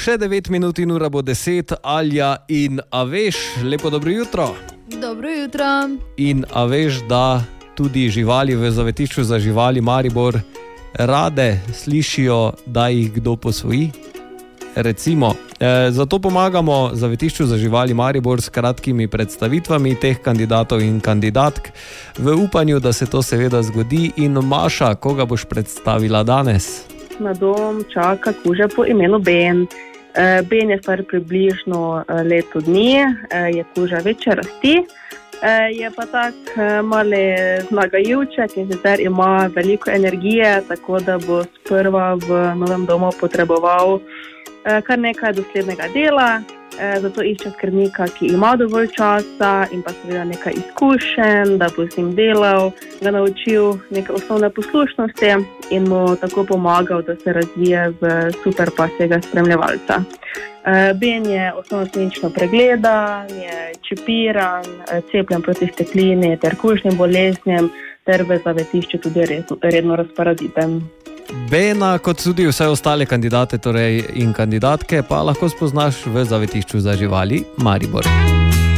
še 9 minut in ura bo 10. Alja in a veš, lepo dobro jutro. Dobro jutro. In a veš, da tudi živali v zavetišču za živali Maribor rade slišijo, da jih kdo posvoji? Recimo, zato pomagamo zavetišču za živali Maribor s kratkimi predstavitvami teh kandidatov in kandidatk v upanju, da se to seveda zgodi. In Maša, koga boš predstavila danes? Na dom čaka kuža po imenu Ben. Ben je star približno leto dni, je kuža večje rasti, je pa tak mali zmagajivček in sicer ima veliko energije, tako da bo sprva v novem domu potreboval kar nekaj doslednega dela, zato išče skrbnika, ki ima dovolj časa in pa seveda nekaj izkušenj, da bo z njim delal, ga naučil neke osnovne poslušnosti in mu tako pomagal, da se razvije v super pasjega spremljevalca. Ben je osnovno klinično pregledan, je čipiran, cepljen proti steklini ter kužnim boleznim ter v zavetišču tudi redno razporediten. Bena, kot tudi vse ostale kandidate in kandidatke, pa lahko spoznaš v zavetišču za živali Maribor.